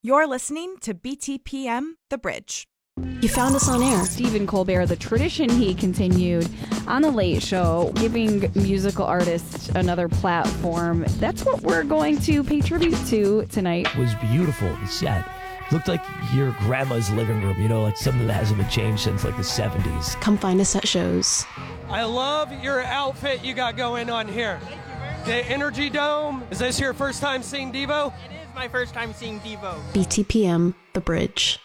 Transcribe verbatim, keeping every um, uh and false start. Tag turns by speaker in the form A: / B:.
A: You're listening to B T P M The Bridge.
B: You found us on air.
C: Stephen Colbert, the tradition he continued on The Late Show, giving musical artists another platform. That's what we're going to pay tribute to tonight.
D: It was beautiful, the set. It looked like your grandma's living room, you know, like something that hasn't been changed since like the seventies.
B: Come find us at shows.
E: I love your outfit you got going on here. The Energy Dome. Is this your first time seeing Devo?
F: It is my first time seeing Devo.
B: B T P M The Bridge.